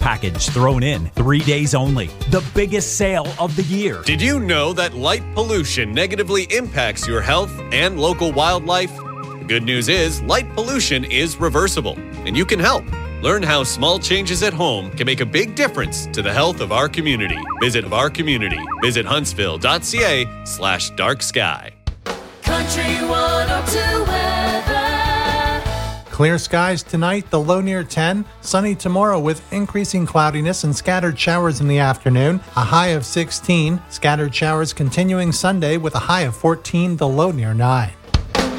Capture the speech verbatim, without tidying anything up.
package thrown in. Three days only. The biggest sale of the year. Did you know that light pollution negatively impacts your health and local wildlife? The good news is light pollution is reversible, and you can help. Learn how small changes at home can make a big difference to the health of our community. Visit our community. Visit huntsville.ca slash dark sky. Country one oh two weather. Clear skies tonight, the low near ten. Sunny tomorrow with increasing cloudiness and scattered showers in the afternoon. A high of sixteen. Scattered showers continuing Sunday with a high of fourteen, the low near nine.